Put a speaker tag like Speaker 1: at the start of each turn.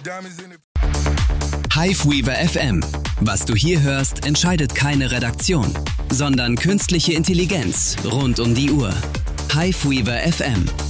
Speaker 1: Hiveweaver FM. Was du hier hörst, entscheidet keine Redaktion, sondern künstliche Intelligenz rund um die Uhr. Hiveweaver FM.